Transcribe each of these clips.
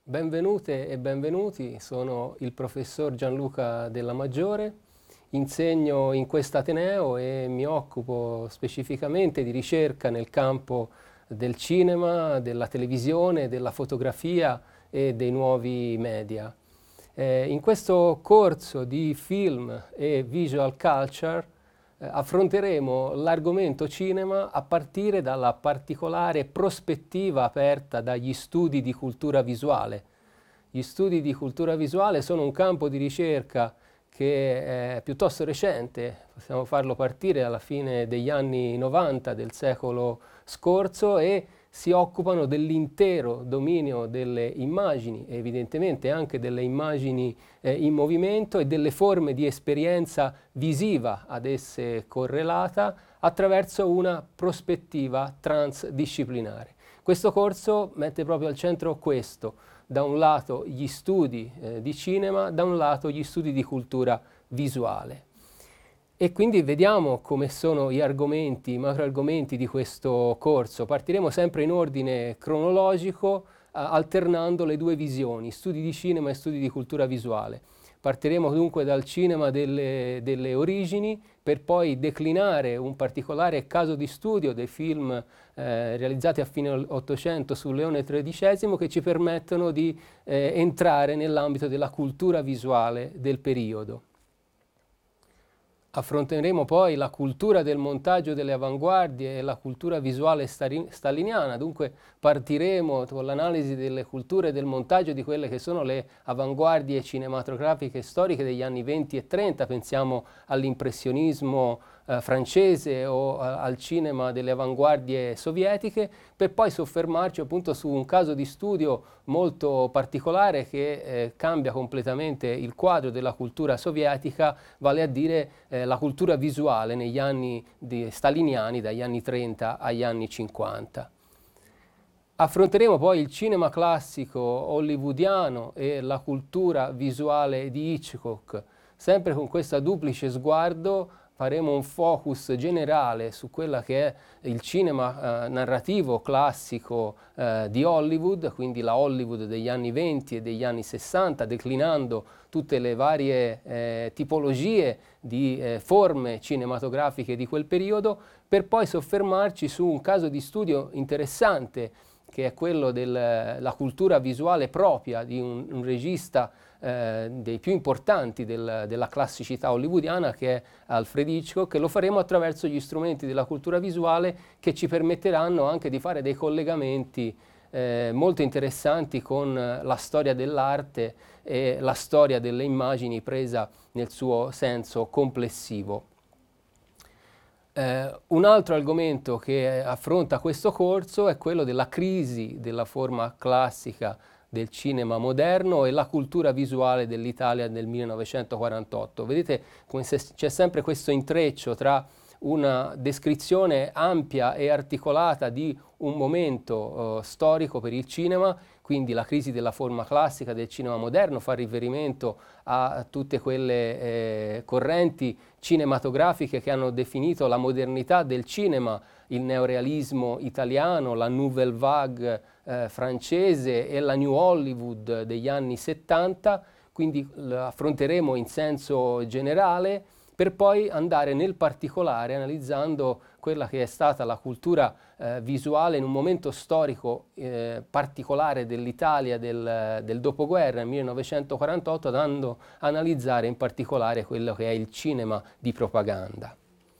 Benvenute e benvenuti, sono il professor Gianluca Della Maggiore, insegno in quest'Ateneo e mi occupo specificamente di ricerca nel campo del cinema, della televisione, della fotografia e dei nuovi media. In questo corso di film e visual culture affronteremo l'argomento cinema a partire dalla particolare prospettiva aperta dagli studi di cultura visuale. Gli studi di cultura visuale sono un campo di ricerca che è piuttosto recente, possiamo farlo partire alla fine degli anni 90 del secolo scorso e si occupano dell'intero dominio delle immagini, evidentemente anche delle immagini in movimento e delle forme di esperienza visiva ad esse correlata attraverso una prospettiva transdisciplinare. Questo corso mette proprio al centro questo, da un lato gli studi di cinema, da un lato gli studi di cultura visuale. E quindi vediamo come sono gli argomenti, i macroargomenti di questo corso. Partiremo sempre in ordine cronologico, alternando le due visioni, studi di cinema e studi di cultura visuale. Partiremo dunque dal cinema delle origini, per poi declinare un particolare caso di studio dei film realizzati a fine Ottocento su Leone XIII, che ci permettono di entrare nell'ambito della cultura visuale del periodo. Affronteremo poi la cultura del montaggio delle avanguardie e la cultura visuale staliniana, dunque partiremo con l'analisi delle culture del montaggio di quelle che sono le avanguardie cinematografiche storiche degli anni 20 e 30, pensiamo all'impressionismo francese o al cinema delle avanguardie sovietiche, per poi soffermarci appunto su un caso di studio molto particolare che cambia completamente il quadro della cultura sovietica, vale a dire la cultura visuale negli anni staliniani, dagli anni 30 agli anni 50. Affronteremo poi il cinema classico hollywoodiano e la cultura visuale di Hitchcock, sempre con questo duplice sguardo. Faremo un focus generale su quella che è il cinema narrativo classico di Hollywood, quindi la Hollywood degli anni 20 e degli anni 60, declinando tutte le varie tipologie di forme cinematografiche di quel periodo, per poi soffermarci su un caso di studio interessante, che è quello della cultura visuale propria di un regista dei più importanti della classicità hollywoodiana, che è Alfred Hitchcock, e lo faremo attraverso gli strumenti della cultura visuale che ci permetteranno anche di fare dei collegamenti molto interessanti con la storia dell'arte e la storia delle immagini presa nel suo senso complessivo. Un altro argomento che affronta questo corso è quello della crisi della forma classica del cinema moderno e la cultura visuale dell'Italia del 1948. Vedete come c'è sempre questo intreccio tra una descrizione ampia e articolata di un momento storico per il cinema, quindi la crisi della forma classica del cinema moderno fa riferimento a tutte quelle correnti cinematografiche che hanno definito la modernità del cinema, il neorealismo italiano, la Nouvelle Vague francese e la New Hollywood degli anni 70, quindi affronteremo in senso generale, per poi andare nel particolare analizzando quella che è stata la cultura visuale in un momento storico particolare dell'Italia del dopoguerra, nel 1948, andando a analizzare in particolare quello che è il cinema di propaganda.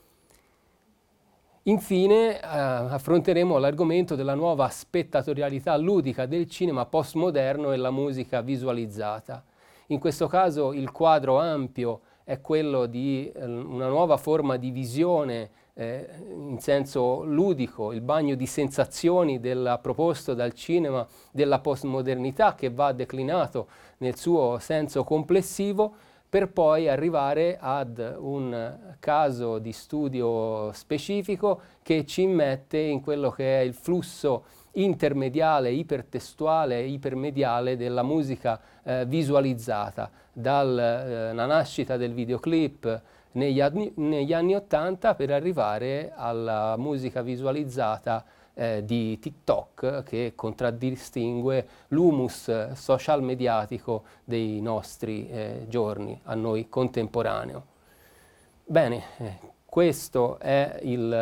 Infine affronteremo l'argomento della nuova spettatorialità ludica del cinema postmoderno e la musica visualizzata. In questo caso il quadro ampio è quello di una nuova forma di visione in senso ludico, il bagno di sensazioni proposto dal cinema della postmodernità, che va declinato nel suo senso complessivo, per poi arrivare ad un caso di studio specifico che ci immette in quello che è il flusso intermediale, ipertestuale e ipermediale della musica visualizzata, dalla nascita del videoclip negli anni 80 per arrivare alla musica visualizzata di TikTok che contraddistingue l'humus social mediatico dei nostri giorni, a noi contemporaneo. Bene, questo è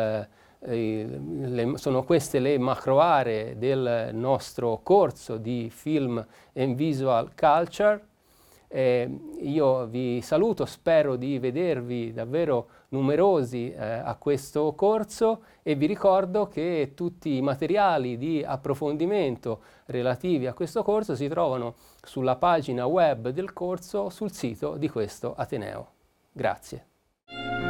sono queste le macro aree del nostro corso di Film and Visual Culture. Io vi saluto, spero di vedervi davvero numerosi a questo corso e vi ricordo che tutti i materiali di approfondimento relativi a questo corso si trovano sulla pagina web del corso sul sito di questo Ateneo. Grazie.